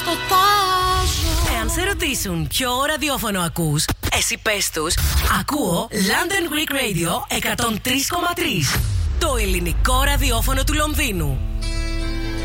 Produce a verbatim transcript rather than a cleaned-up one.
στο τάζο. Εάν σε ρωτήσουν ποιο ραδιόφωνο ακούς, εσύ πες τους, ακούω London Greek Radio εκατόν τρία κόμμα τρία, το ελληνικό ραδιόφωνο του Λονδίνου.